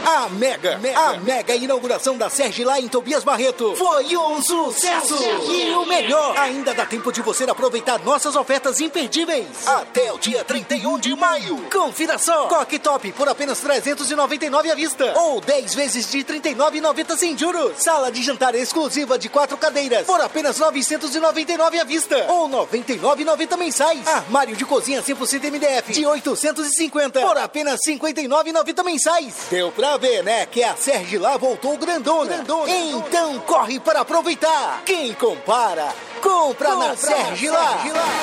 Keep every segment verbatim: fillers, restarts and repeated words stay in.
A mega, mega, a mega inauguração da Sergilá em Tobias Barreto foi um sucesso! E o melhor, ainda dá tempo de você aproveitar nossas ofertas imperdíveis até o dia trinta e um de maio. Confira só, Coque Top por apenas trezentos e noventa e nove à vista ou dez vezes de trinta e nove reais e noventa centavos sem juros. Sala de jantar exclusiva de quatro cadeiras por apenas novecentos e noventa e nove à vista ou noventa e nove reais e noventa centavos mensais. Armário de cozinha cem por cento M D F de oitocentos e cinquenta por apenas cinquenta e nove reais e noventa centavos mensais. Deu pra ver, né, que a Sergilá voltou grandona. grandona. Então corre para aproveitar. Quem compara, compra, compra na Sergilá.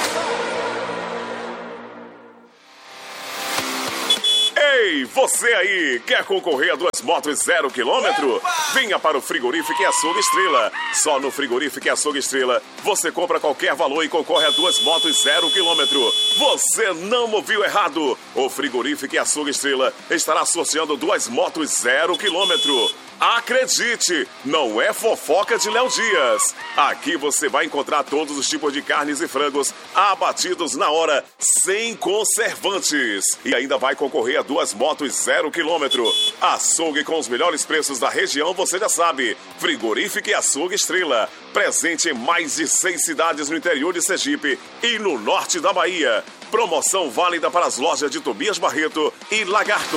Ei, você aí, quer concorrer a duas motos zero quilômetro? Epa! Venha para o Frigorífico e Açougue Estrela. Só no Frigorífico e Açougue Estrela, você compra qualquer valor e concorre a duas motos zero quilômetro. Você não ouviu errado. O Frigorífico e Açougue Estrela estará sorteando duas motos zero quilômetro. Acredite, não é fofoca de Léo Dias. Aqui você vai encontrar todos os tipos de carnes e frangos abatidos na hora, sem conservantes. E ainda vai concorrer a duas motos zero quilômetro. Açougue com os melhores preços da região, você já sabe. Frigorífico e Açougue Estrela. Presente em mais de seis cidades no interior de Sergipe e no norte da Bahia. Promoção válida para as lojas de Tobias Barreto e Lagarto.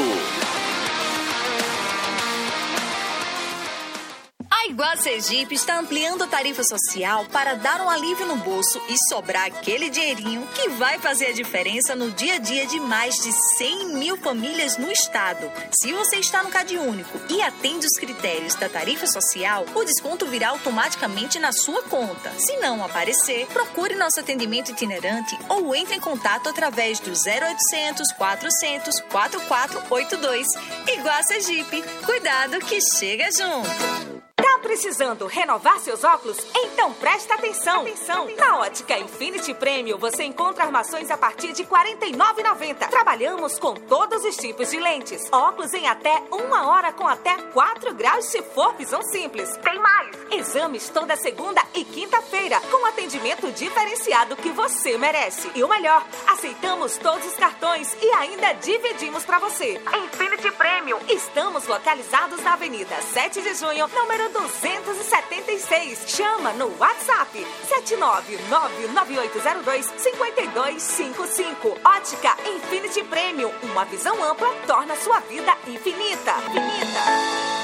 A Iguá Sergipe está ampliando a tarifa social para dar um alívio no bolso e sobrar aquele dinheirinho que vai fazer a diferença no dia a dia de mais de cem mil famílias no estado. Se você está no CadÚnico e atende os critérios da tarifa social, o desconto virá automaticamente na sua conta. Se não aparecer, procure nosso atendimento itinerante ou entre em contato através do zero oitocentos, quatrocentos, quarenta e quatro oitenta e dois. Iguá Sergipe, cuidado que chega junto. Tá precisando renovar seus óculos? Então presta atenção. atenção! Na Ótica Infinity Premium você encontra armações a partir de quarenta e nove reais e noventa centavos. Trabalhamos com todos os tipos de lentes. Óculos em até uma hora com até quatro graus se for visão simples. Tem mais! Exames toda segunda e quinta-feira com atendimento diferenciado que você merece. E o melhor, aceitamos todos os cartões e ainda dividimos para você. Infinity Premium. Estamos localizados na Avenida sete de junho, número duzentos e setenta e seis. Chama no WhatsApp sete nove nove nove oito zero dois cinco dois cinco cinco. Ótica Infinity Premium. Uma visão ampla torna sua vida infinita. Infinita.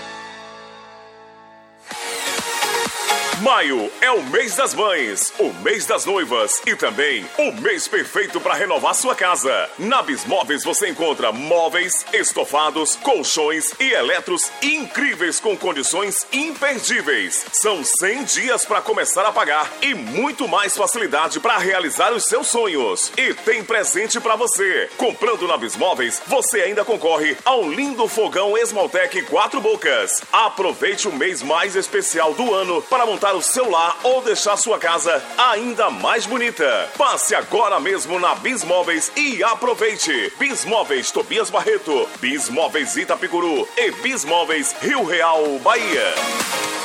Maio é o mês das mães, o mês das noivas e também o mês perfeito para renovar sua casa. Na Bismóveis você encontra móveis, estofados, colchões e eletros incríveis com condições imperdíveis. São cem dias para começar a pagar e muito mais facilidade para realizar os seus sonhos. E tem presente para você. Comprando na Bismóveis, você ainda concorre a um lindo fogão Esmaltec quatro bocas. Aproveite o mês mais especial do ano para montar o seu lar ou deixar sua casa ainda mais bonita. Passe agora mesmo na Bismóveis e aproveite. Bismóveis Tobias Barreto, Bismóveis Itapicuru e Bismóveis Rio Real, Bahia.